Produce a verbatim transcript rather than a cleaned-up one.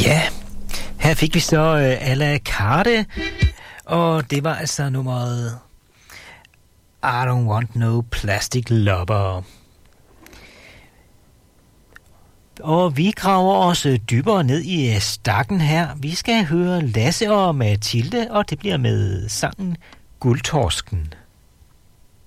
Ja, her fik vi så uh, à la carte, og det var altså nummeret I Don't Want No Plastic Lover. Og vi graver os dybere ned i stakken her. Vi skal høre Lasse og Mathilde, og det bliver med sangen Guldtorsken.